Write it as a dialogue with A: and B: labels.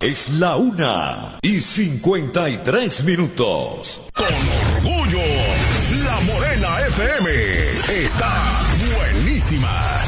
A: Es la 1:53.
B: Con orgullo, La Morena FM está buenísima.